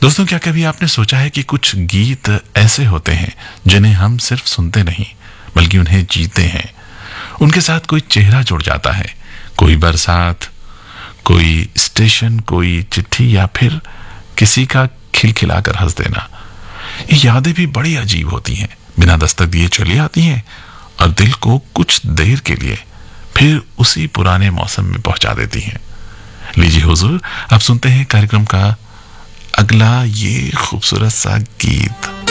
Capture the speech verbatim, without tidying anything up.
दोस्तों, क्या कभी आपने सोचा है कि कुछ गीत ऐसे होते हैं जिन्हें हम सिर्फ सुनते नहीं बल्कि उन्हें जीते हैं। उनके साथ कोई चेहरा जुड़ जाता है, कोई बरसात, कोई स्टेशन, कोई चिट्ठी या फिर किसी का खिलखिलाकर हंस देना। ये यादें भी बड़ी अजीब होती हैं, बिना दस्तक दिए चली आती हैं और दिल को कुछ देर के लिए फिर उसी पुराने मौसम में पहुंचा देती हैं। लीजिए हुजूर, अब सुनते हैं कार्यक्रम का अगला ये खूबसूरत सा गीत।